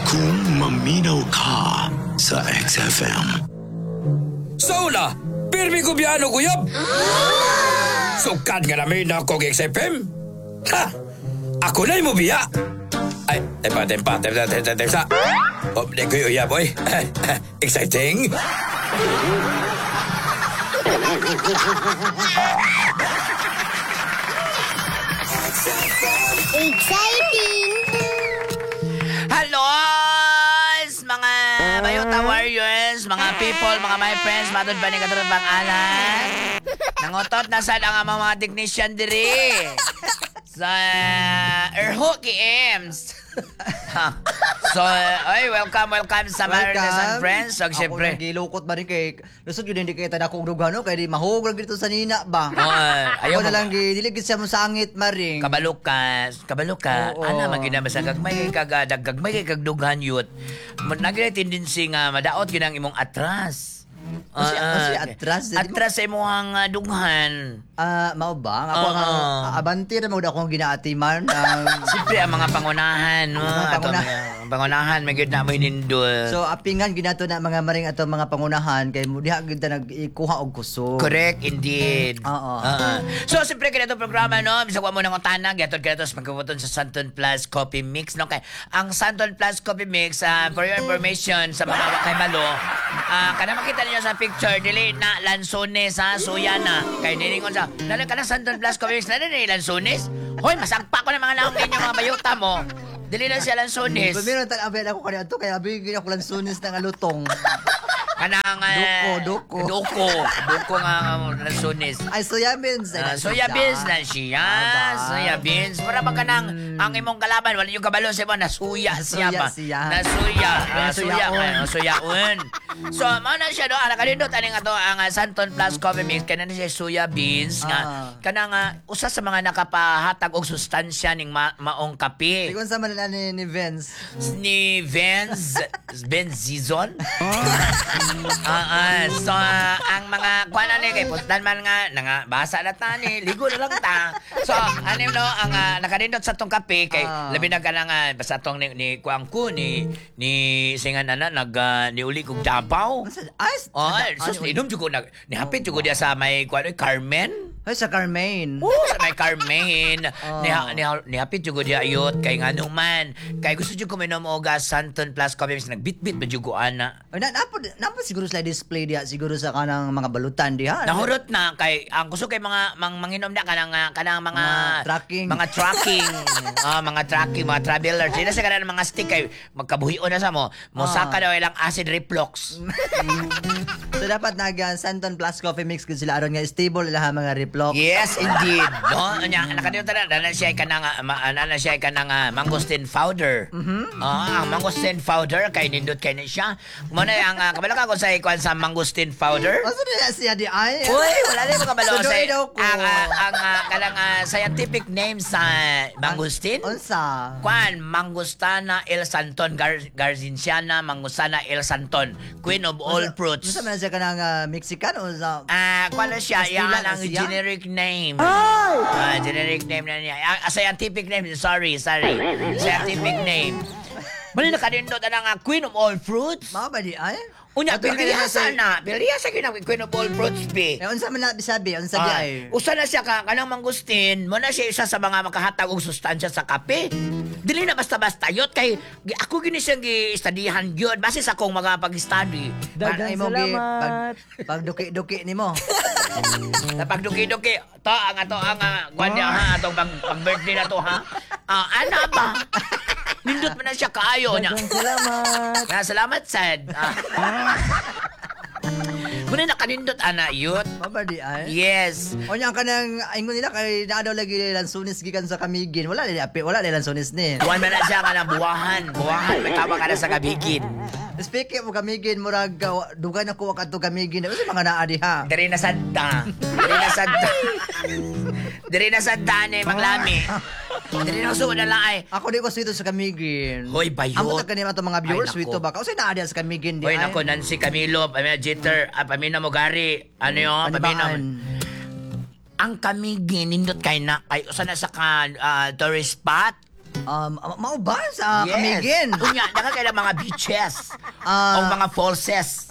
Kung maminaw ka sa XFM. Saula, pirmi ko biyano kuyab. Sukad nga namin ako ng XFM. Ha! Ako na mo biya. Ay, tempa. Oh, di ko uyab, boy. Exciting. Exciting! Hello, mga Bayota Warriors, mga people, mga my friends, matod ba ni katarabang alan? Nangotot na sad ang mga technician diri sa Erho Ems. So, welcome sa Marites and Friends. So, Ako syempre. nagilukot ba rin kay... Lusot yun, hindi kayo tadakong dugano, kaya di mahugag dito sa nina ba? Ayaw Ako na lang, diligid siya mo sangit, maring. Kabalo ka. Oo. Ana, maginama sa gagmay kay kagdughan yut. Nagilay tendency nga, madaot yun ang imong atras. Kasi atras. Atras sa imong dughan. Mao ba? Ako nga, abanti na magda akong ginaatiman. Siyempre, ang mga pangunahan. Pangunahan, may gud na mo hinindol. So, apingan ginato na mga maring ato mga pangunahan, kay mo diha gid nag-ikuha og kusog. Correct, indeed. Oo. So, siyempre, kaya itong programa, no? Bisa ko mo nang utana, gatod ka ito sa magkabuton sa Santon Plus Coffee Mix, no? Kaya, ang Santon Plus Coffee Mix, for your information, sa mga wakay malo, kada makita niyo sa picture, dili na lansones, ha? Suya na. Kaya nilingon sa, nalang ka na Santon Plus Coffee Mix, nalang na lansones? Hoy, masagpa ko ng mga naong ninyo, mga bayuta mo. Dili na siya lansones. Meron tayong abel ako kanina to, kaya bigyan ako lang sunis ng alutong. Kanang Doko. Doko nga lansones. Ay, soya beans. Soya beans na siya. Soya beans. Para ba kanang ang imong kalaban, wala yung kabalo siya ba, nasuya siya ba? Nasuyaon. So, mauna siya, no? Nakalindot, aning ato, ang Santon Plus Coffee Mix, kaya na siya soya beans, nga, kanang, usa sa mga nakapahatag og sustansya ning maong kape. Sikon sa manila ni Vince. Ni Benzizon? So, ang mga kuan ani kay pusdan man nga basa na ta ni ligo na lang ta. So, anim no ang nakanindot sa tong kape kay labi na kanang basta tong ni kuang ko ni singan ana ni uli kog Davao. Sus inom jud ko ni hapit jud ko dia sa may kuan Carmen. Ay, sa Carmen. Sa may Carmen. Ni hapit jud ko dia ayot kay nganong man. Kay gusto jud ko minom og Santon Plus Coffee Mix nagbitbit ba jud ko ana. Ay, napo siguro sa display diha, siguro sa kanang mga balutan diha. Nahurot na kay ang gusto kay mga manginom na kanang mga tracking. mga travelers. Sila sa kanang mga stick kay magkabuhion na sa mo. Mosaka daw ilang acid reflux. So dapat Santon Plus Coffee Mix kasi sila aron nga stable laha mga reflux. Yes, indeed. No, nya nakadiyot na siya kanang mangosteen powder. Ang mangosteen powder kay nindot kay ni siya. Mo na ang kabalo ka ko sa ikwan sa mangosteen powder. Asa na siya di ay? Uy, wala na yung kabalo sa ang kanang scientific name sa mangosteen. Unsa? Kwan, Mangostana El Santon, Garzinciana Mangostana El Santon, Queen of all fruits. Unsa man siya kanang Mexican o sa Kwan na siya, Pastila yan na ang siya? generic name. Generic name na niya. Scientific name, sorry. Scientific name. Mali na kanindot na nga Queen of all fruits. Mao ba di ay? Unya, pilihasa na. Pilihasa kinang Queen of all fruits, be. Unsa man na bisabi? Unsa di ay? Usa na siya kanang mangustin, mo na siya isa sa mga makahatag og sustansya sa kape. Dili na basta-basta yot kay ako gini siyang gi-studyhan gyud base sa akong mga pag-study. Daghang salamat. Pagduki-duki nimo. Sa pagduki-duki, to ang kwan niya ha, atong pag-birthday na to ha. Ana ba? Nindot man na siya kaayo niya. Salamat. Salamat, sad. Muna nakanindot, ana, yut. Mabadi ay? Yes. O niya ka nang ingon nila kay naadaw lagi lansunis gikan sa kamigin. Wala nila lansunis ni. Buwan man na siya ka ng buwahan. May tawa ka na sa kabigin. Speaking mo kamigin, murag dugay na kuha ka to kamigin. Kasi mga naa diha. Dari na sadda. Dari na sadda ni maglami. Dari na uso na lang ay. Ako di ko swito sa kamigin. Hoy, bayot. Amo ta kanima to mga viewers Ay, swito ba? Kasi naa diha sa kamigin di Hoy, ay. nako, Nancy Camilo, Pamina Jeter, Pamina Mogari. Ano yun? Pamina. Ang kamigin, nindot kay na, usa na sa tourist spot. Mao ba sa Kamigin? Unya, nakakailang mga beaches. Ah. o mga falses.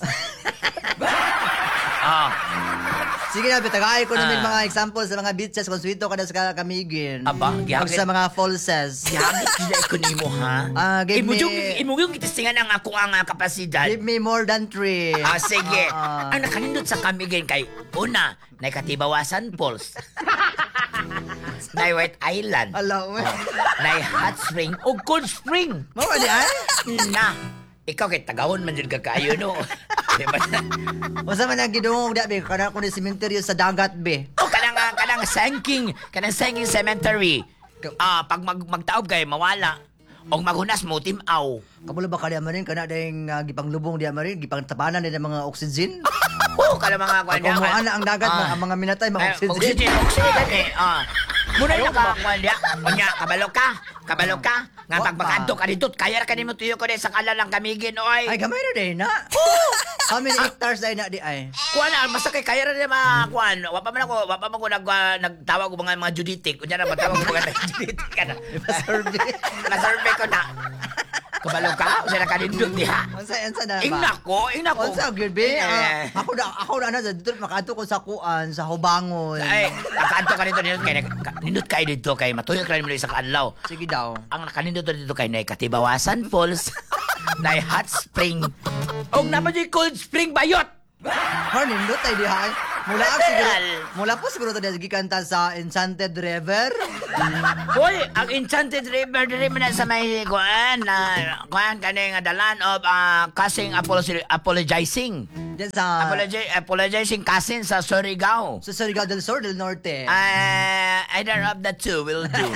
Sige na, bitagay ko namin mga example sa mga beaches kung swito ka na sa Kamigin. Aba, Pag gihagit. sa mga falses. Gihagit sila ko nimo, ha? Give me- Imo yung kitistingan ang ako ang kapasidad. Give me more than 3. Sige. Ah. Ang nakanindot sa Kamigin kay, una, na Katibawasan Falls. na White Island. Alaw, Na Hot Spring o Cold Spring. Mao ba di ay? Na, ikaw kay tagawon man dyan ka kayo, no? Di ba? Usa man ang gidungog da be kana kuno sementeryo sa dagat be. O, kanang sinking cemetery. Pag magtaob kay mawala. O maghunas mo, timaw. Kamulo ba kada manin kana dayong gipanglubong diya marin gipangtapanan din ang mga oxygen. Oo, kada mga kwan Kung mo ana ang dagat ang mga minatay mga oxygen. Oxygen eh. Muna na ka, kwan diya. Kunya, kabalo ka. Nga Wa pag pa. magkanto ka dito, kaya ka nimo tuyo ko din sa kalalang Kamigin, oy. Ay gamay na day na. How many hectares day na di ay? Kuan na, basta kay kaya rin mga kuan. Wapa man ko nagtawag ko mga juditik. Kunya na matawag ko mga juditik ka na. Survey. Na-survey ko na. Kabalo ka, usa na kanindot diha. Unsa na ba? Ingna ko. Unsa gyud be? Eh. Ako na dito makaadto ko sa kuan sa Hubangon. Ay, nakaadto ka dito nindot kay dito kay matuyo ka rin mo sa kaadlaw. Sige daw. Ang nakanindot dito kay na Katibawasan Falls, na Hot Spring, o naman yung Cold Spring Bayot. Nindot ay di ay. Mula po siguro to gikan ta sa Enchanted River. Hoy, ang Enchanted River diri man sa may kuan kaning dalan of casing apologizing. Diyan sa Apologizing casing sa Surigao. sa Surigao del Sur del Norte. Either of the two will do.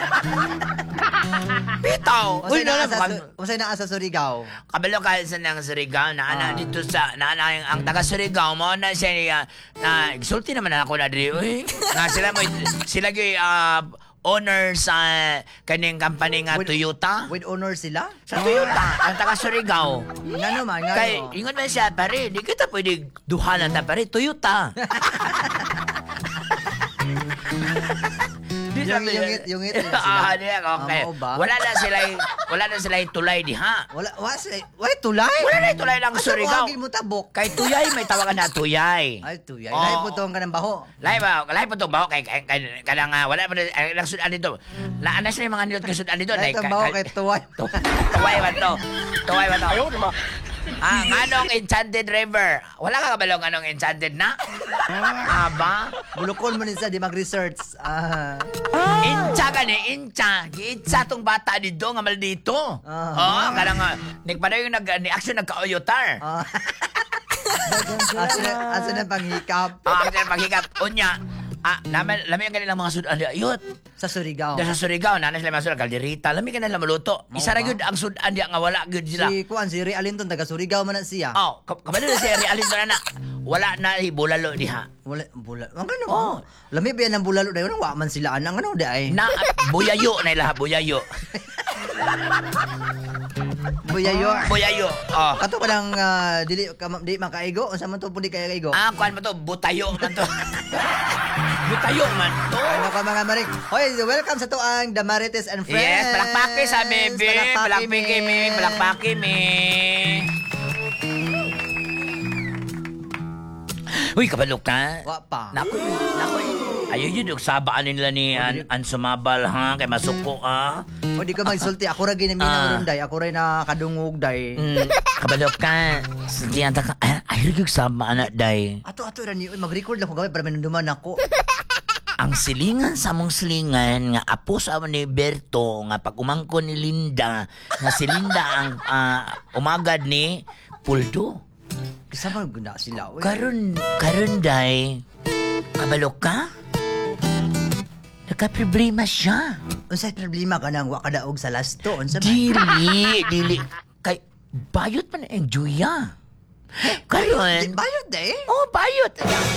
Bitaw. Uy, Unsay naa sa Surigao? kabalo ka sa nang Surigao na ana dito sa na ang taga Surigao mo na siya na sulti naman ako na diri uy nga sila gyud owner sa kaning company nga Toyota With honor sila? sa Toyota ang taga Surigao Ngano man, ngano? kay ingon man siya pare di kita pwede duhalan ta pare Toyota Yung it na sila. okay. Mao ba? Wala na sila tulay diha. Wala sila. Wala tulay? Wala na tulay lang Asa Surigao. mo tabok? Kay tuyay may tawagan na tuyay. Ay, tuyay. Oo. Lahi po tong kanang baho. Lahi po tong baho kay kanang wala pa ang sudan dito. Naana sila yung mga nilot kay sudan dito. Lahi tong baho kay tuway. Tuway ba to? Ayaw naman. Anong Enchanted River? Wala ka kabalong anong Enchanted na? Aba? Bulukon mo nisa, di mag-research. Incha ka ni, incha. Giitsa tong bata dito, nga maldito. Karang nagpadayo yung ni-action nagka-oyotar. Asa na panghikap Action paghikap. Unya, lami ang kanilang mga sudan. Ayot. sa Surigao. Sa Surigao, nanas sila mga sudan. Kalderita, lami ka nila maluto. Isa ra yun ang sudan diya nga wala yun sila. Si Realinton, taga Surigao man na siya. Kabalo na siya, realin to na. Wala na bulalo diha. Wala, bulalo. Ang gano. Lami ba yan ang bulalo dayon? Wa man sila anang ano di ay. Na, buyayo na ilaha, buyayo. Buyayo. Buyayo. Kato pa nang di makaigo. Unsa man to pudi kay kaigo? Kuan mo to, butayo man to. Butayo man to. Ano ka mga marik? Hoy, welcome sa tuang The Marites and Friends. Yes, palakpaki sa bebe. Palakpaki mi. Uy, kabalok na. Wa pa. Naku. Ayaw yun, yung sabaan nila ni An Sumabal, ha? Kay masuko, ha? O di ka magsulti. Ako ra ginamina ron day. Ako ra na kadungog day. Kabalok ka. Sige, anta ka. Ayaw yung sabaan na, day. Ato ra ni mag-record lang ko gawin para manunduman ako. Ang silingan sa mong silingan nga apo sa ni Berto nga pag umangko ni Linda nga si Linda ang umagad ni Puldo. Kasama guna sila. Uy. Karon day. Kabalok ka? Nagka-problema siya. Unsay problema ka nang wa ka daog sa lasto? Unsa man? Dili. Kay bayot man ang Juya. Karon. Bayot day? Oh, bayot.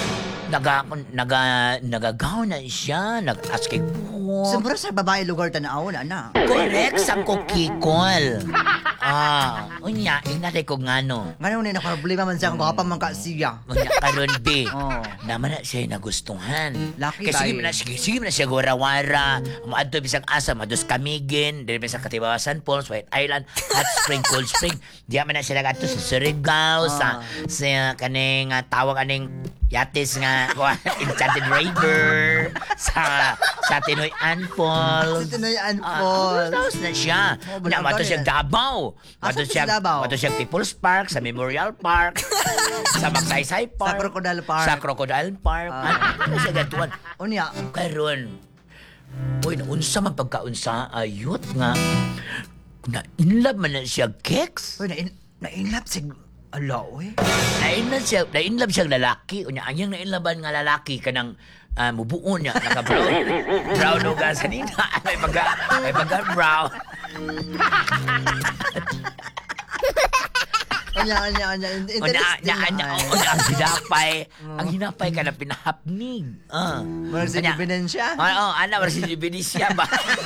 Nagagaw na siya. Nag-ask kay buhok. Sembra sa babae lugar tanaw na. Correct sa kukikol. Unya, inatay ko ngano. Ngayon na problema man siya kung baka pa man ka siya. Unya, karon B. Oh. Naman na siya nagustuhan. Laki Kasi tayo. sige man na siya wara-wara. Maadto bisag asa, madus Camiguin, dili bisag Katibawasan Falls, White Island, Hot Spring, Cold Spring. Diya man na siya nagato sa Surigao, sa kaning tawag aning yates nga Enchanted River, sa Tinoy Anpol. Sa Tinoy Anpol. Tapos na siya. Oh, bulaga Mato siya eh. Davao. Asa sa Davao? Mato siya People's Park, sa Memorial Park, sa Magsaysay Park. Sa Crocodile Park. Sa Crocodile Park. Ano siya gatuan? Unya. Karon. Uy, naunsa man pagkaunsa ayot nga. Na inlove man na siya Kex. Uy, na-inlap sig... Ala, uy. Na-inlove siyang lalaki. Unya, anyang na-inlaban nga lalaki kanang mubuon niya. Naka-brown. Brown o gasanina. May pagka-brown. Anya. Interesting. Ang hinapay. Ang hinapay ka na pinahapnig. Marag si ebidensya. Oo, marag si ebidensya ba?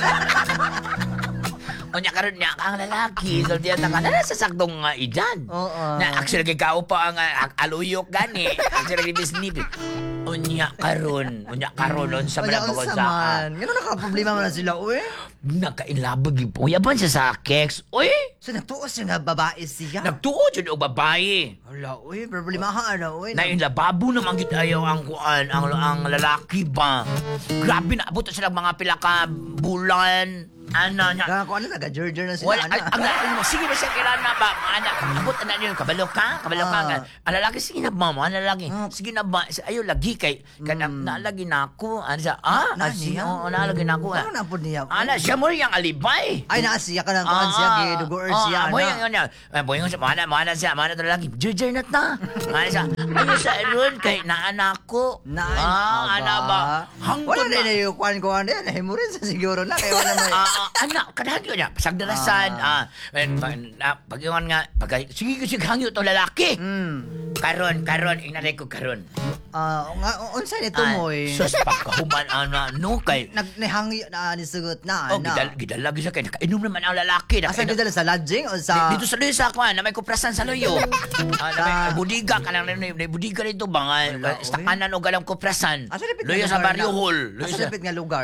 Unya karon niya ang lalaki, so diyan na sa saktong edad. Oo. Na actually gikaw pa ang aluyok gani. Actually bisnip. Unya karon sa Unya, mga unsa pagkonsaan. man. Ngano naka-problema man na sila, uy. Nakailabag yung puyaban siya sa Kex. Uy! So, nagtuos siya nga babae siya. Nagtuod yun o babae. Ala, uy. Problema ha, ano, uy. Na inlababo naman gid ayaw ang kuan, ang lalaki ba. Grabe na abot sila mga pila ka bulan. Ano nya. Kaya kung ano, taga-Georgia na sila, Wala, sige ba siya kailangan ba? Anak, abot na niyo, kabalo ka. Ang lalaki, sige na ba mo? Ang lalaki, sige na ba? Ayaw lagi kay, nalagi na ako. Ano siya, Nasiya? Oo, nalagi na ako. Ano na po niya? Siya mo yung alibay. Ay, naasiya ka lang kuhan siya, gidugoer siya, Mo ana. yung ano, boyong siya, mana to lagi. Jujur na ta. Ano siya, ano sa ron kay naanak ko. Ana ba? Wala Hangtod na na. yung kuhan na yan. Nahimurin sa siguro na. Kaya wala may... Anak, kadagyo niya, pasagdarasan. Pag-iwan nga, sige ko siya hangyo to lalaki. Karon, inaray ko karon. Unsay nito mo eh. Sus, pagkahuman, no, kay... Nagnihangi na nisugot na, ana. Gidalagi siya, kay nakainom naman ang lalaki. Asa gidala sa lodging o sa... Dito sa Luyo sa ako, na may kuprasan sa Luyo. May budiga, kanang may budiga rito ba nga, stakanan o galang kuprasan. Asa lipit Luyo nga sa lugar Barrio na- Hall. Asa lipit nga lugar?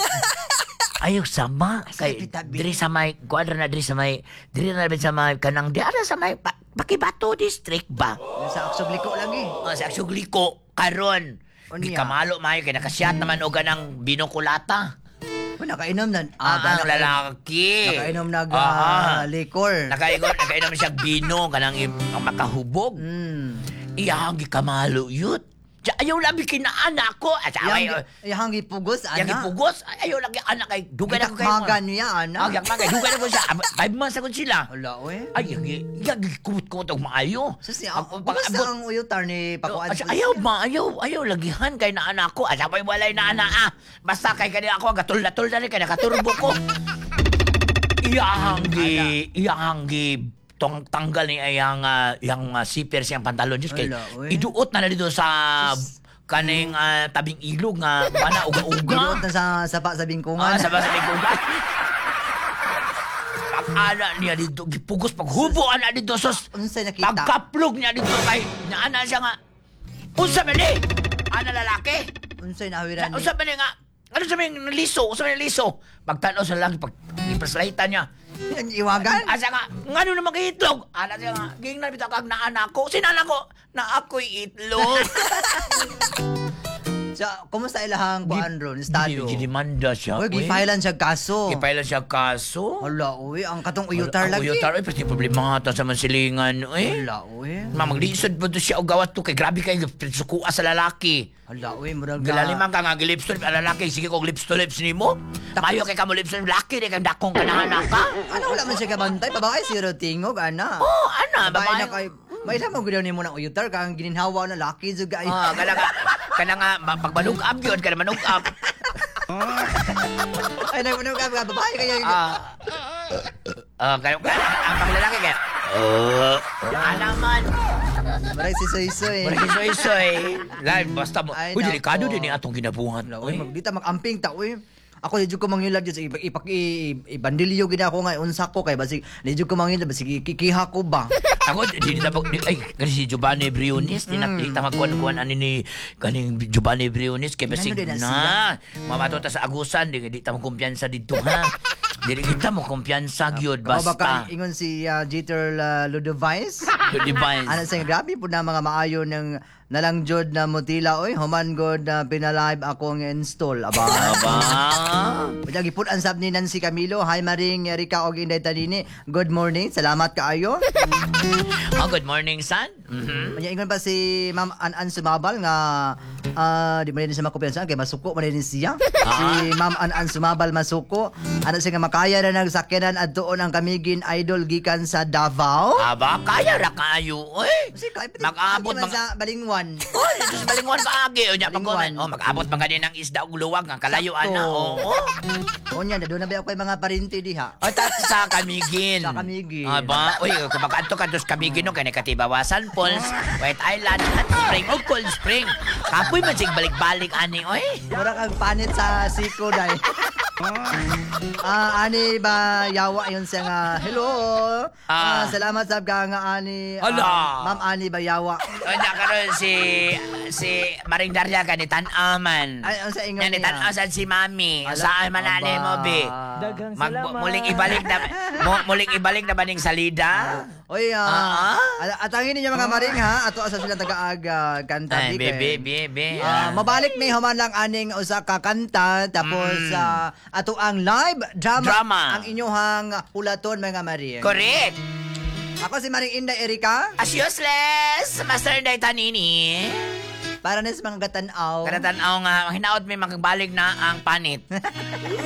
Ayaw sama. Kay, diri sa may, kuadra na diri sa may kanang, di ara sa may, Pakibato District ba? Sa Aksogliko lagi. Sa Aksugliko, karon. Unya. Di kamalo mayo, kay nakasyat naman o ganang binukulata. Nakainom na. Ang lalaki. Nakainom na liquor. Nakainom siya bino, kanang ang makahubog. Iyang gikamalo yut. Ayaw labi kinaanak ko. Yang gipugos, ana. Yang ipugos. Ayaw lagi anak kay dugay na ko kayo. Itakmagan niya, ana. Magay dugay na ko siya. 5 months ako sila. Wala, uy. Ay, yung kumot-kumot og maayo. Susi, basta ang uyutar ni Pakuan. Ayaw lagihan kay na anak ko. Asabay walay na anak Basta kay kanila ako gatul-tul na rin kay nakaturbo ko. Iyahanggi tanggal ni yang sipers yang pantalon just kay iduot na dito sa kaning tabing ilog nga mana uga-uga. Iduot na sa sapa sa bingkungan. Sa bingkungan. Ana niya dito gipugos paghubo ana dito sos. Unsay nakita? Pagkaplog niya dito kay ana siya nga. Unsa man ni? Ana lalaki. Unsay nahawiran ni? Unsa man ni nga? Ano sa may liso? Unsa man liso? Pagtanaw sa langit pag ipaslaitan niya. Iwagan? Asa nga, ngano naman kay itlog? Ana siya nga, ging na bitaw kag na anak ko. Sinana ko na ako'y itlog. Kumusta ilahang kuan ron? Estado? Gidimanda siya. Uy, gifailan siya kaso. Gifailan siya kaso. Wala, uy. Ang katong uyutar lagi. Ang uyutar, pati problema nga sa mansilingan. Wala, uy. Maglisod po siya o gawat to kay grabe kayo sukua sa lalaki. Wala, uy. Murag Galaliman ka nga lips to lips ang lalaki. Sige kong lips to lips ni mo. Mayo kay kamo lips to lips. Laki di kang dakong kanahanak ka. Ano wala man siya kabantay? Babae, zero tingog, ana. Oh, ana, Babae babae. na kay... May ilang mo ginaw ni mo ng uyutar kang gininhawa na laki juga. Kana nga pagbalug-ab yun, kana manug-ab. Ay, nagmanong ka, babae kayo. Kaya ang panglalaki kaya. Alaman. Maray si Soy-Soy. Maray si Soy-Soy. Live, basta mo. Ay, Uy, delikado nako. din atong ginabuhat. Uy, magdita mag-amping ta, uy. Ako medyo ko mangilag dyan, ibandilyo gina ako nga, unsa ko kay basig, medyo ko mangilag, basig kikiha ko ba? Ako, di na ay, kasi si Giovanni Briones, tinakita magkuhan-kuhan ani ni kaning Giovanni Briones, kaya basig Ano din na na, mamatuta sa agusan, di ta mo kumpiyansa dito, ha? Di kita mo kumpiyansa, gyud Baka basta. ingon si Jeter Ludovice. Device. Ano sa grabe po na mga maayo ng nalangjod na mutila oy human god na pinalive ako nga install aba. Pwede gipud ang sab ni Nancy Camilo. Hi Maring Erika og Inday Tanini. Good morning. Salamat kaayo. Oh, good morning, son. Kanya ingon pa si Ma'am An Sumabal nga di man din siya makumpiyansa kay masuko man din siya. Si Ma'am An Sumabal masuko. Ano siya nga makaya na nagsakyanan adtoon ang kamigin idol gikan sa Davao. Aba, kaya ra kayo, oy. Kasi kahit Mag-aabot man mga... sa Balingwan. Oh, dito sa Balingwan paagi. O, niya, Balingwan. mag-abot pa ganyan ng isda ug luwag, ang kalayuan na. Oo. O niya, doon na ba ako yung mga parinti diha? O, sa Kamigin. Sa Kamigin. Aba, uy, kung mag-adto ka doon sa Kamigin, no, kaya Katibawasan Falls, White Island, Hot Spring, o Cold Spring. Kapoy man sig balik-balik, ani, oy. Mura kang panit sa siko, day. Ani ba yawa yun siya nga, hello. Salamat sa nga ani. Ala. Ma'am Ani ba yawa? O, niya karon si Maring Daria ka ni Tan-aman. Ay, ang sa ingon Ni niya. Tan-asan si Mami. Ala, Saan manali aba. mo, be? Daghang salamat. Muling ibalik na ba ning salida? Oy, atangin ninyo mga maring ha. Ato asa sila taga-aga kanta Ay, di kay. bebe. Mabalik may human lang aning usa ka kanta tapos ato ang live drama. Ang inyong ulaton mga maring. Correct. Ako si Maring Inday Erika. As useless, Master Day Tanini. Para na sa mga gatanaw. Kada tanaw nga, hinaot may makabalik na ang panit.